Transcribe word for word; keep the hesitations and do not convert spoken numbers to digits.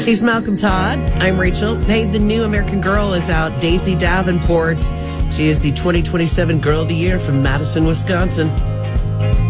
He's Malcolm Todd. I'm Rachel. Hey, the new American Girl is out. Daisy Davenport. She is the twenty twenty-seven Girl of the Year from Madison, Wisconsin.